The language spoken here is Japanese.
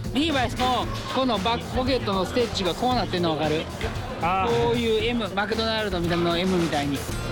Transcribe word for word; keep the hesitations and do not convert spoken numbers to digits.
リーバイスのこのバックポケットのステッチがこうなってんの分かる？ あこういう M、マクドナルドみたいなの M みたいに。